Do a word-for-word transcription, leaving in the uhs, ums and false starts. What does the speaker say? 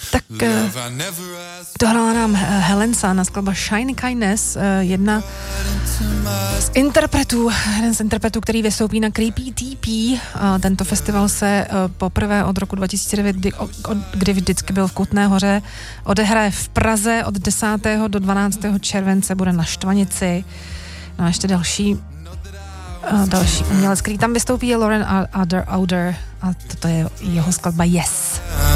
Tak dohrála nám Helen Sun, skladba Shiny Kindness, jedna z interpretů, jeden z interpretů, který vystoupí na Creepy T P. Tento festival se poprvé od roku dva tisíce devět, kdy, kdy vždycky byl v Kutné Hoře, odehraje v Praze od desátého do dvanáctého července, bude na Štvanici. No a ještě další další umělec, který tam vystoupí, je Lauren Ouder a toto je jeho skladba Yes.